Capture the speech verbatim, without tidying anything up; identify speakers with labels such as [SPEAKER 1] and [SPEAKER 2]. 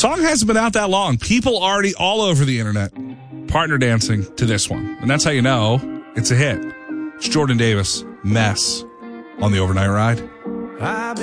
[SPEAKER 1] Song hasn't been out that long. People already all over the internet partner dancing to this one. And that's how you know it's a hit. It's Jordan Davis, Mess, on the Overnight Ride.